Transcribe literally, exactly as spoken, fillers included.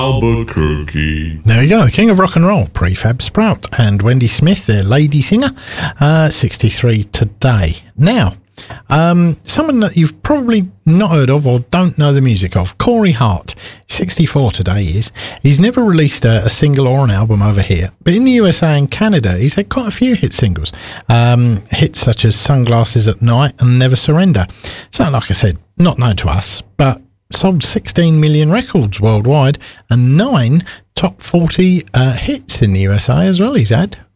Albuquerque. There you go, King of Rock and Roll, Prefab Sprout, and Wendy Smith, their lady singer, uh, sixty-three today. Now, um, someone that you've probably not heard of or don't know the music of, Corey Hart, sixty-four today he is. He's never released a, a single or an album over here, but in the U S A and Canada, he's had quite a few hit singles. Um, hits such as Sunglasses at Night and Never Surrender. So, like I said, not known to us, but sold sixteen million records worldwide and nine top forty uh, hits in the U S A as well he's had.